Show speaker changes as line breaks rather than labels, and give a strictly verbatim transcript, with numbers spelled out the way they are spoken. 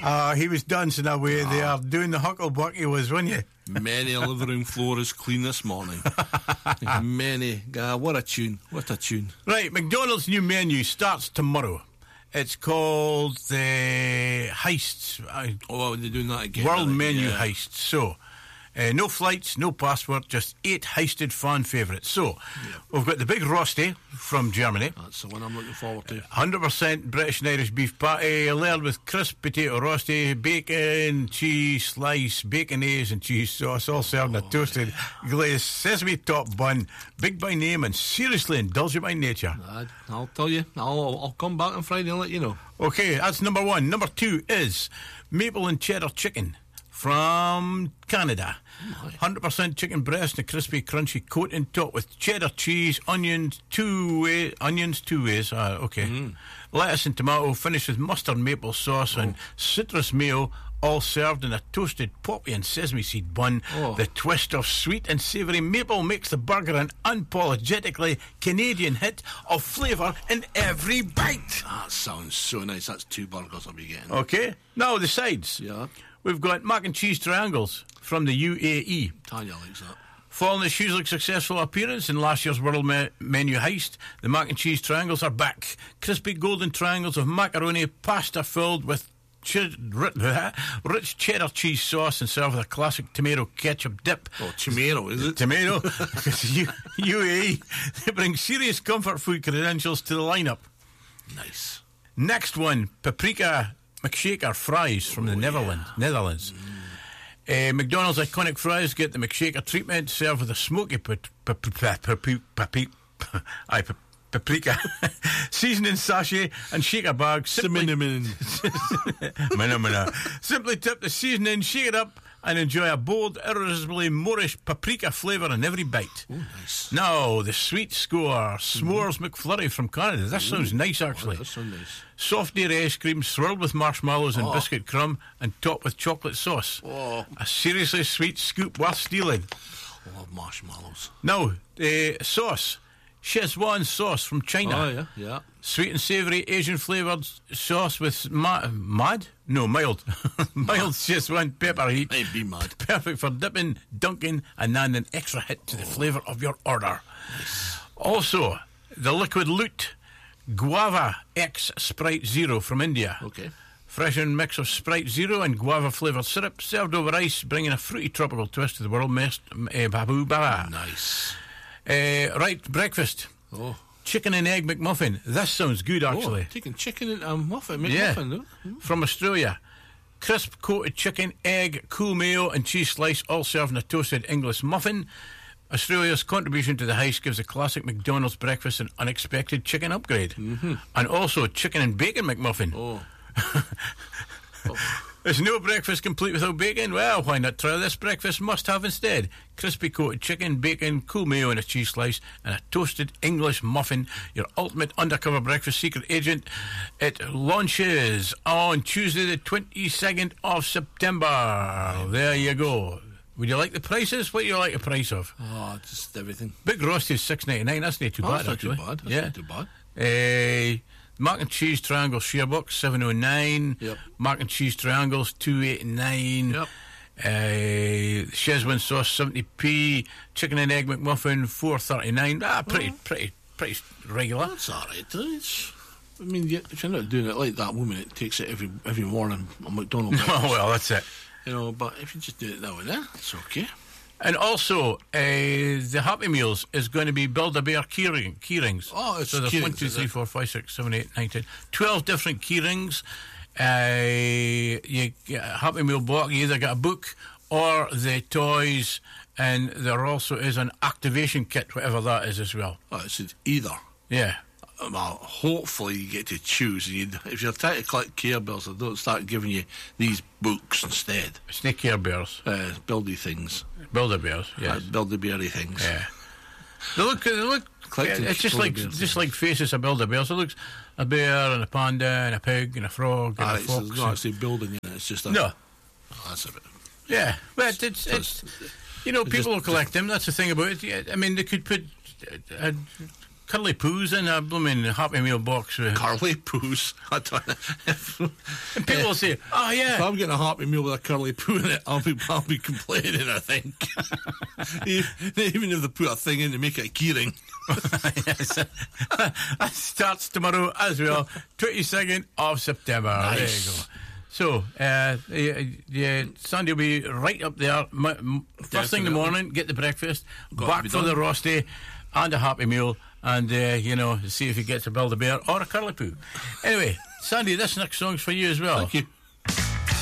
Uh, he was dancing away ah. there, doing the hucklebucky was, wasn't you?
Many a living room floor is clean this morning. Many. God, what a tune. What a tune.
Right, McDonald's new menu starts tomorrow. It's called the Heists.
Oh, they're doing that again.
World
really?
Menu
yeah.
Heists. So, uh, no flights, no passport, just eight heisted fan favourites. So, yeah. we've got the big Rosti from Germany.
That's the one I'm looking forward to.
one hundred percent British and Irish beef patty, layered with crisp potato rosti, bacon, cheese, slice, baconaise and cheese sauce, all served in
oh,
a toasted,
yeah.
glazed sesame top bun, big by name and seriously indulgent by nature.
I'd, I'll tell you, I'll, I'll come back on Friday and let you know.
Okay, that's number one. Number two is maple and cheddar chicken from Canada. one hundred percent chicken breast and a crispy, crunchy coat in top with cheddar cheese, onions, two way, onions two ways. Ah, okay. Mm. Lettuce and tomato, finished with mustard maple sauce oh. and citrus mayo, all served in a toasted poppy and sesame seed bun. Oh. The twist of sweet and savoury maple makes the burger an unapologetically Canadian hit of flavour in every bite.
That sounds so nice. That's two burgers I'll be getting.
Okay. Now the sides.
Yeah.
We've got mac and cheese triangles from the U A E.
Tanya likes that.
Following its hugely successful appearance in last year's World Me- Menu Heist, the mac and cheese triangles are back. Crispy golden triangles of macaroni pasta filled with ch- rich cheddar cheese sauce and served with a classic tomato ketchup dip.
Oh, tomato, is it?
Tomato. U- UAE. They bring serious comfort food credentials to the lineup.
Nice.
Next one, paprika McShaker fries from oh, the Netherlands.
Yeah.
Netherlands. Mm. Uh, McDonald's iconic fries get the McShaker treatment, served with a smoky paprika, seasoning sachet and shaker bag. Simply, Simply tip the seasoning, shake it up, and enjoy a bold, irresistibly Moorish paprika flavour in every bite.
Oh, nice.
Now, the sweet score, S'mores mm-hmm. McFlurry from Canada. This Ooh. sounds nice, actually.
Oh, that sounds nice.
Soft dairy ice cream swirled with marshmallows and
oh.
biscuit crumb and topped with chocolate sauce.
Oh.
A seriously sweet scoop worth stealing.
I love marshmallows.
Now, uh, sauce. Szechuan sauce from China.
Oh, yeah, yeah.
Sweet and savoury Asian flavoured sauce with ma- mad? No, mild. mild Szechuan pepper heat.
I'd be mad.
Perfect for dipping, dunking, and adding an extra hit to the flavour of your order.
Nice.
Also, the liquid loot Guava X Sprite Zero from India.
Okay.
Freshened mix of Sprite Zero and guava flavoured syrup, served over ice, bringing a fruity tropical twist to the world mest. Uh, babu baba.
Nice.
Uh, right, breakfast.
Oh.
Chicken and egg McMuffin. This sounds good, actually.
Oh, taking chicken and a muffin, McMuffin,
yeah.
though. Mm.
From Australia. Crisp coated chicken, egg, cool mayo and cheese slice, all served in a toasted English muffin. Australia's contribution to the heist gives the classic McDonald's breakfast an unexpected chicken upgrade.
Mm-hmm.
And also chicken and bacon McMuffin.
Oh.
oh. There's no breakfast complete without bacon? Well, why not try this breakfast must have instead? Crispy coated chicken, bacon, cool mayo and a cheese slice and a toasted English muffin. Your ultimate undercover breakfast secret agent. It launches on Tuesday the twenty-second of September. There you go. Would you like the prices? What do you like the price of?
Oh, just everything.
Big Rosti is six ninety-nine. That's not too
oh,
bad,
that's not
actually.
Too bad. That's
yeah.
not too bad.
Uh, mac and cheese triangle share box seven oh nine.
Yep.
Mac and cheese triangles two eighty-nine.
Yep.
Uh, Szechuan sauce seventy p. Chicken and egg McMuffin four thirty-nine. Ah, pretty, oh. pretty, pretty regular.
That's all right. It's, I mean, if you're not doing it like that woman, it takes it every every morning on McDonald's.
Oh well, that's it.
You know, but if you just do it that way, then it's okay.
And also, uh, the Happy Meals is going to be Build-A-Bear keyring, keyrings.
Oh, it's
so there's
keyrings,
one, two, three, four, five, six, seven, eight, nine, ten, twelve different keyrings. Uh, you get a Happy Meal box. You either get a book or the toys, and there also is an activation kit, whatever that is as well.
Oh, it's either.
Yeah.
Well, hopefully you get to choose. You, if you're trying to collect Care Bears, they don't start giving you these books instead.
It's not Care Bears.
Uh, buildy things.
Build-A-Bears, yes.
Uh, Build-A-Beary things.
Yeah. They look, they look. Yeah, it's just like just things. like faces of Build-A-Bears. It looks a bear and a panda and a pig and a frog and
ah,
a
it's,
fox.
It's not actually building it. It's just a...
No.
Oh, that's a bit...
Yeah, but it's, it's, it's you know, people will collect them. That's the thing about it. I mean, they could put a, a curly poos in a blooming Happy Meal box. With,
Curly poos. I don't know.
and people will say, "Oh yeah."
If I'm getting a Happy Meal with a curly poo in it, I'll be I'll be complaining. I think. Even if they put a thing in to make it a keyring.
Yes. That starts tomorrow as well, twenty-second of September.
Nice.
There you go. So, uh, yeah, yeah, Sandy will be right up there. M- m- first
Definitely.
thing in the morning, get the breakfast,
Got
back
to be
for
done.
the roasty and a Happy Meal, and, uh, you know, see if he gets a Build-A-Bear or a Curly Poo. Anyway, Sandy, this next song's for you as well.
Thank you.